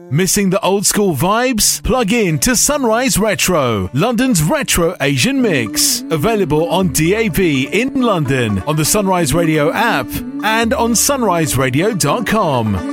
Missing the old school vibes? Plug in to Sunrise Retro, London's retro Asian mix. Available on DAB in London, on the Sunrise Radio app, and on sunriseradio.com.